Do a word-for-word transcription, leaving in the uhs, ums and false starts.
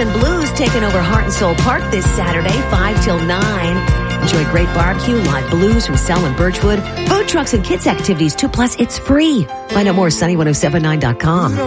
and Blues taking over Heart and Soul Park this Saturday, five till nine. Enjoy great barbecue, live blues from Sel and Birchwood, food trucks and kids activities too. Plus, it's free. Find out more at sunny ten seventy-nine dot com.